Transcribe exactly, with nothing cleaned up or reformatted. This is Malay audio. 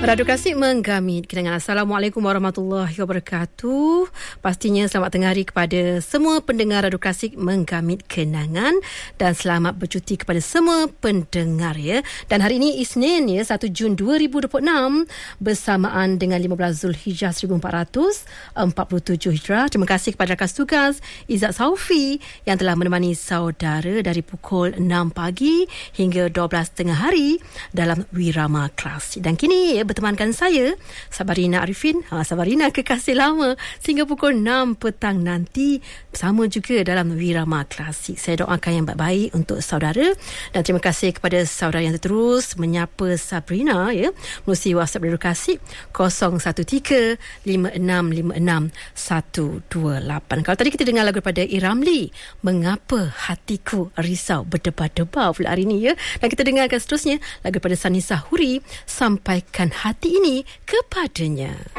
Radio Klasik menggamit kenangan. Assalamualaikum warahmatullahi wabarakatuh. Pastinya selamat tengah hari kepada semua pendengar Radio Klasik menggamit kenangan dan selamat bercuti kepada semua pendengar ya. Dan hari ini Isnin ya, satu Jun dua ribu dua puluh enam bersamaan dengan lima belas Zulhijjah seribu empat ratus empat puluh tujuh Hijrah. Terima kasih kepada rakan tugas Izzat Saufi yang telah menemani saudara dari pukul enam pagi hingga dua belas tengah hari dalam Wirama Klasik. Dan kini ya, bertemankan saya Sabarina Arifin, ha, Sabarina kekasih lama, sehingga pukul enam petang nanti bersama juga dalam Wirama Klasik. Saya doakan yang baik-baik untuk saudara dan terima kasih kepada saudara yang terus menyapa Sabrina ya melalui WhatsApp Radio Klasik kosong satu tiga lima enam lima enam satu dua lapan. Kalau tadi kita dengar lagu daripada Iramli, Mengapa Hatiku Risau Berdebar-debar pula hari ini ya. Dan kita dengarkan seterusnya lagu daripada Sanisa Huri, Sampaikan Hati Ini Kepadanya.